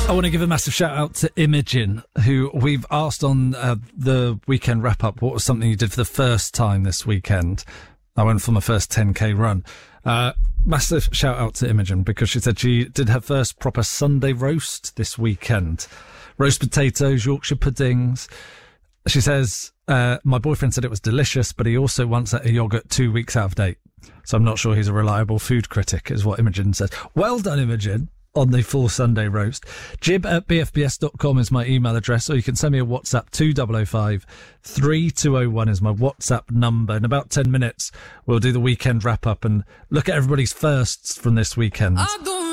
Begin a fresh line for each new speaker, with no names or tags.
I want to give a massive shout out to Imogen, who we've asked on the weekend wrap up what was something you did for the first time this weekend. I went for my first 10k run. Massive shout out to Imogen because she said she did her first proper Sunday roast this weekend. Roast potatoes, Yorkshire puddings. She says, my boyfriend said it was delicious, but he also once ate a yoghurt 2 weeks out of date. So I'm not sure he's a reliable food critic, is what Imogen says. Well done, Imogen, on the full Sunday roast. jib@bfbs.com is my email address, or you can send me a WhatsApp. 2005 3201 is my WhatsApp number. In about 10 minutes, we'll do the weekend wrap up and look at everybody's firsts from this weekend.